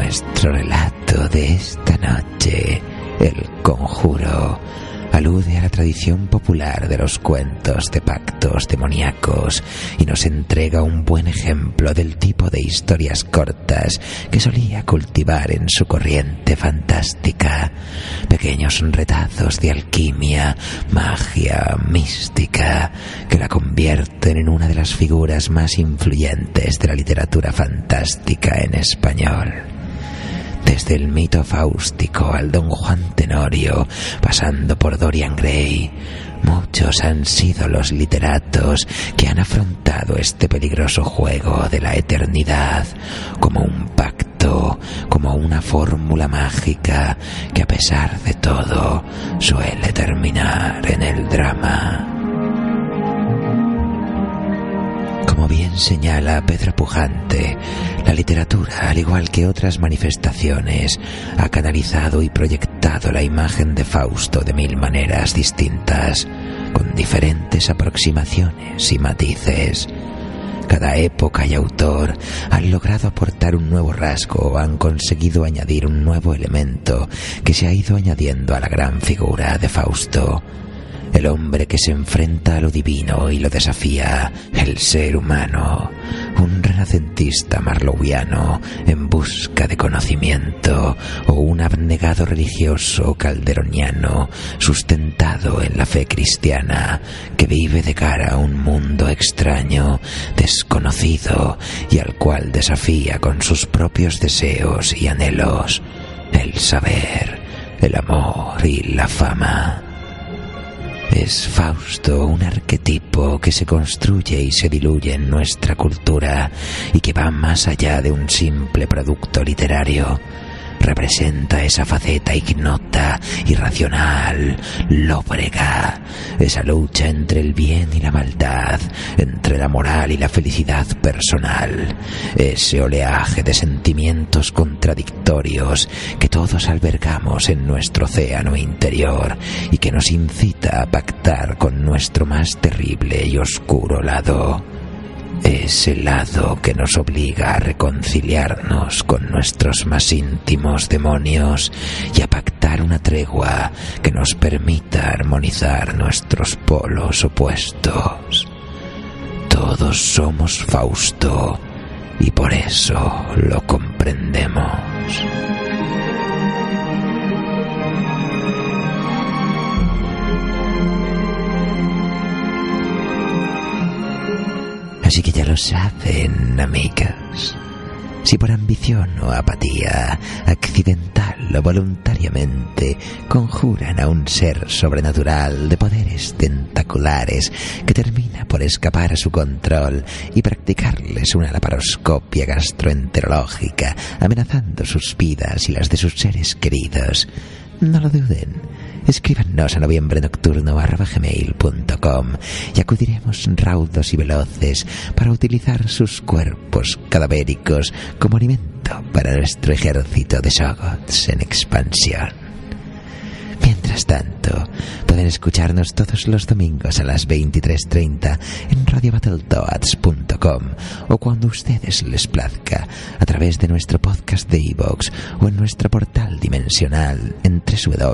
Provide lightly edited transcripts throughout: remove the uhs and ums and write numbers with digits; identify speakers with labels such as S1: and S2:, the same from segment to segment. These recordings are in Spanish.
S1: Nuestro relato de esta noche, El Conjuro, alude a la tradición popular de los cuentos de pactos demoníacos y nos entrega un buen ejemplo del tipo de historias cortas que solía cultivar en su corriente fantástica. Pequeños retazos de alquimia, magia, mística, que la convierten en una de las figuras más influyentes de la literatura fantástica en español. Desde el mito fáustico al Don Juan Tenorio, pasando por Dorian Gray, muchos han sido los literatos que han afrontado este peligroso juego de la eternidad como un pacto, como una fórmula mágica que a pesar de todo suele terminar en el drama. Como bien señala Pedro Pujante, la literatura, al igual que otras manifestaciones, ha canalizado y proyectado la imagen de Fausto de mil maneras distintas, con diferentes aproximaciones y matices. Cada época y autor han logrado aportar un nuevo rasgo o han conseguido añadir un nuevo elemento que se ha ido añadiendo a la gran figura de Fausto. El hombre que se enfrenta a lo divino y lo desafía, el ser humano, un renacentista marlowiano en busca de conocimiento, o un abnegado religioso calderoniano sustentado en la fe cristiana que vive de cara a un mundo extraño, desconocido y al cual desafía con sus propios deseos y anhelos, el saber, el amor y la fama. Es Fausto un arquetipo que se construye y se diluye en nuestra cultura y que va más allá de un simple producto literario. Representa esa faceta ignota, irracional, lóbrega, esa lucha entre el bien y la maldad, entre la moral y la felicidad personal, ese oleaje de sentimientos contradictorios que todos albergamos en nuestro océano interior y que nos incita a pactar con nuestro más terrible y oscuro lado. Es el lado que nos obliga a reconciliarnos con nuestros más íntimos demonios y a pactar una tregua que nos permita armonizar nuestros polos opuestos. Todos somos Fausto y por eso lo comprendemos. Así que ya lo saben, amigas. Si por ambición o apatía, accidental o voluntariamente, conjuran a un ser sobrenatural de poderes tentaculares que termina por escapar a su control y practicarles una laparoscopia gastroenterológica, amenazando sus vidas y las de sus seres queridos, no lo duden. Escríbanos a noviembrenocturno@gmail.com y acudiremos raudos y veloces para utilizar sus cuerpos cadavéricos como alimento para nuestro ejército de Shoggoths en expansión. Mientras tanto, pueden escucharnos todos los domingos a las 23:30 en radiobattletoads.com o cuando a ustedes les plazca a través de nuestro podcast de iVoox o en nuestro portal dimensional en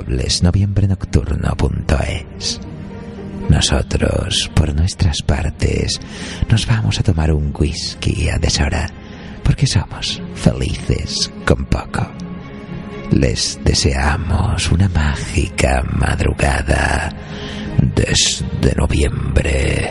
S1: www.noviembrenocturno.es. Nosotros, por nuestras partes, nos vamos a tomar un whisky a deshora porque somos felices con poco. Les deseamos una mágica madrugada desde noviembre.